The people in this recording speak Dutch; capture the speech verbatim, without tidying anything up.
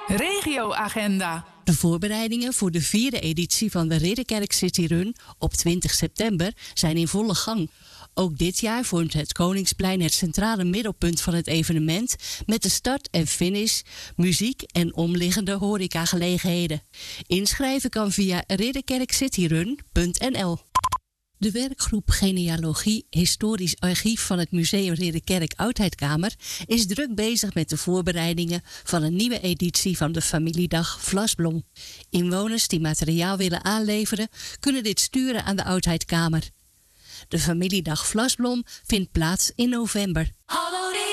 Regioagenda. De voorbereidingen voor de vierde editie van de Ridderkerk City Run op twintig september zijn in volle gang. Ook dit jaar vormt het Koningsplein het centrale middelpunt van het evenement met de start en finish, muziek en omliggende horecagelegenheden. Inschrijven kan via ridderkerkcityrun punt n l. De werkgroep Genealogie Historisch Archief van het Museum Ridderkerk Oudheidkamer is druk bezig met de voorbereidingen van een nieuwe editie van de familiedag Vlasblom. Inwoners die materiaal willen aanleveren kunnen dit sturen aan de Oudheidkamer. De familiedag Vlasblom vindt plaats in november.